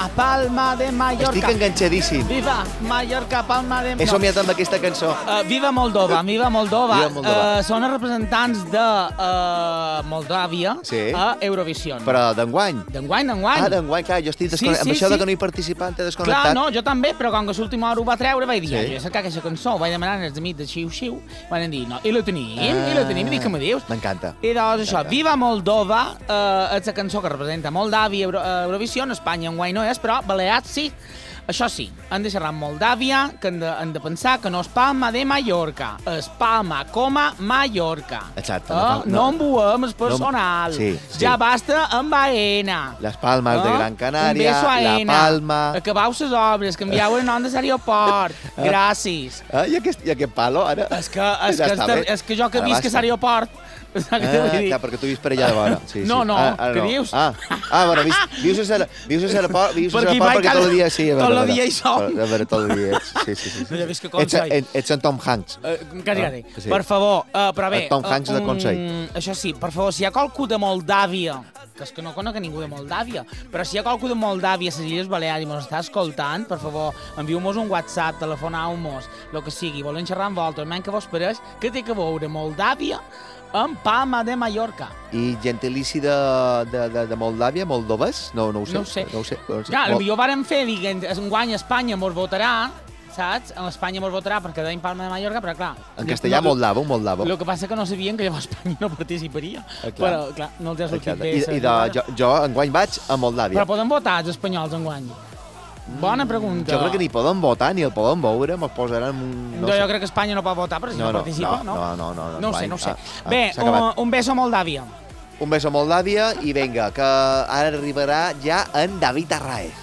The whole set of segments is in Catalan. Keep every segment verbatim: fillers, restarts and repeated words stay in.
Palma, Palma de Mallorca. Estic enganxadíssim. Viva Mallorca, Palma de... He somiat amb aquesta cançó. Uh, viva Moldova, viva Moldova. Viva Moldova. Uh, són els representants de uh, Moldàvia Sí. a Eurovisió. Però d'enguany. D'enguany, d'enguany. Ah, d'enguany, clar, jo estic desconnectat. Sí, sí, amb això sí. de que no hi participant, t'he desconnectat. Clar, no, jo també, però com que l'última hora ho va treure, vaig dir, Sí. sí. jo he cercat aquesta cançó, vaig demanar als amics de Xiu-Xiu, van dir, no, i la tenim, ah, i la tenim, i dic que me dius. M'encanta. I doncs això, Viva Moldova, eh, és la cançó que representa Moldàvia, Euro, Eurovisió, Espanya enguany no és, però Balears sí. Això sí, han de xerrar amb Moldàvia, que han de, han de pensar que no és Palma de Mallorca, és Palma, coma, Mallorca. Exacte. Eh? No, No, no embuem el personal. No, sí, sí. Ja basta amb Aena. Les Palmes de Eh? Gran Canària, Un beso a La Aena. Palma... Acabau les obres, canviau el nom de l'aeroport. Gràcies. Ah, i aquest, i aquest palo, ara... És que, és, Ja que, està és, bé. és que jo que Ara visc basta. a l'aeroport... Ah, clar, perquè tu vius per allà de vora. Sí, sí. No, no, ah, ara què no. dius? Ah, ah bueno, vius, vius a Sara- vius a l'aeroport vius a Perquè hi l'aeroport vaig perquè cada- tot el dia... Sí, a veure, tot el a veure. dia hi som. A veure, tot el dia ets. Sí, sí, sí. No, jo visc a Ets, Consell. ets, ets en Tom Hanks. Uh, quasi, quasi. Ah, sí. Per favor, uh, però bé... El Tom Hanks de uh, Consell. um, Això sí, per favor, si hi ha qualcú de Moldàvia, que és que no conec a ningú de Moldàvia, però si hi ha qualcú de Moldàvia, a les Illes Balears, i mos està escoltant, per favor, envieu-mos un WhatsApp, telefoneu-mos, el que sigui, volen xerrar amb vosaltres, menys que vos pareix, que té que veure Moldàvia amb Palma de Mallorca. I gentilici de, de, de, de Moldàvia, moldoves? No, no ho sé. No ho sé. No ho sé. No ho sé. Clar, Mol- potser vàrem fer, diguem, enguany Espanya mos votarà, saps? En Espanya mos votarà perquè deim Palma de Mallorca, però clar... En castellà, no, moldavo, moldavo. El que passa que no sabien que llavors Espanya no participaria. Ah, clar. Però, clar, no els ha sortit bé. I, i de, jo, jo enguany vaig a Moldàvia. Però poden votar els espanyols enguany? Bona pregunta. Jo crec que ni poden votar, ni el poden veure, mos posaran un... No, sé. jo crec que Espanya no pot votar, però si no, No, no, participa, no? no, no, no, no, No ho sé, enguany. no ho sé. Ah, ah, Bé, s'ha acabat. un, un beso a Moldàvia. Un beso a Moldàvia i vinga, que ara arribarà ja en David Arraez.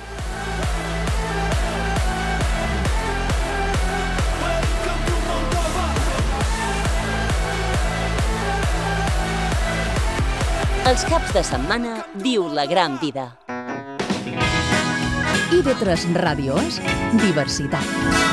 Els caps de setmana diu la gran vida. I ve tres Ràdio és diversitat.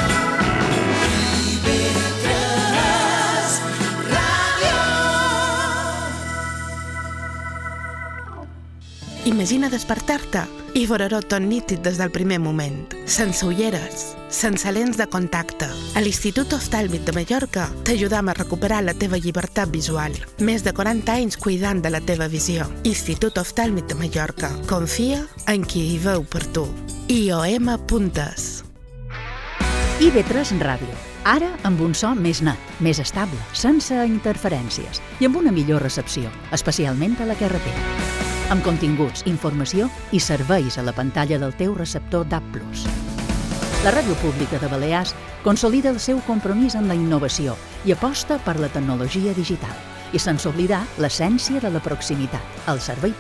Imagina despertar-te i veure-ho tot nítid des del primer moment, sense ulleres, sense lents de contacte. A l'Institut Oftàlmic de Mallorca t'ajudam a recuperar la teva llibertat visual. Més de quaranta anys cuidant de la teva visió. Institut Oftàlmic de Mallorca. Confia en qui hi veu per tu. I O M Puntes. I ve tres Ràdio. Ara amb un so més net, més estable, sense interferències i amb una millor recepció, especialment a la carretera. Amb continguts, informació i serveis a la pantalla del teu receptor D A B plus. La Ràdio Pública de Balears consolida el seu compromís amb la innovació i aposta per la tecnologia digital i sense oblidar l'essència de la proximitat, el servei